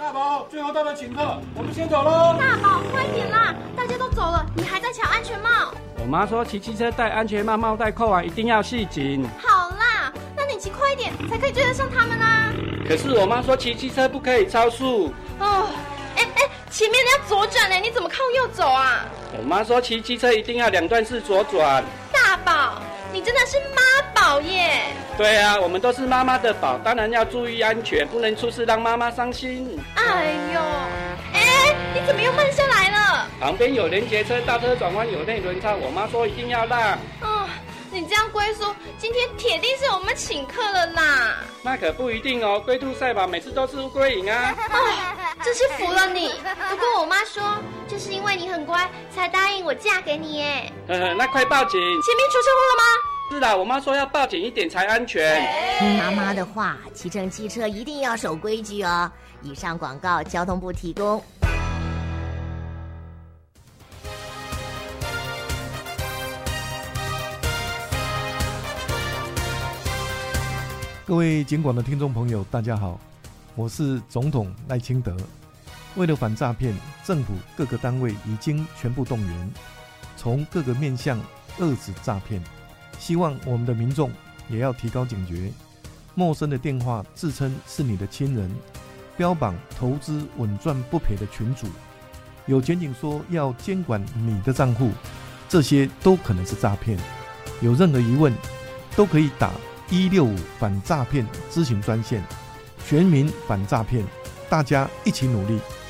大宝，最后到了请客，我们先走喽。 大宝，快点啦！大家都走了，你还在抢安全帽。 我妈说骑机车戴安全帽，帽带扣完一定要系紧。 好啦，那你骑快一点，才可以追得上他们啊。 可是我妈说骑机车不可以超速。 哦，前面要左转呢，你怎么靠右走啊？ 我妈说骑机车一定要2段式左转。 大宝，你真的是妈宝耶！ 对啊，我们都是妈妈的宝，当然要注意安全，不能出事让妈妈伤心。 哎呦，你怎么又慢下来了？ 旁边有连结车，大车转弯有内轮差，我妈说一定要让。 哦，你这样龟叔，今天铁定是我们请客了啦。 那可不一定哦，龟兔赛跑每次都是乌龟赢啊。 真是服了你。不过我妈说，就是因为你很乖，才答应我嫁给你耶。 那快报警！ 前面出车祸了吗？ 是啦，我妈说要报警一点才安全。 听妈妈的话，骑乘汽车一定要守规矩哦。以上广告，交通部提供。 各位警广的听众朋友，大家好，我是总统赖清德。为了反诈骗，政府各个单位已经全部动员，从各个面向遏止诈骗。希望我们的民众也要提高警觉，陌生的电话自称是你的亲人，标榜投资稳赚不赔的群组，有检警说要监管你的账户，这些都可能是诈骗。有任何疑问，都可以打165反诈骗咨询专线，全民反诈骗，大家一起努力。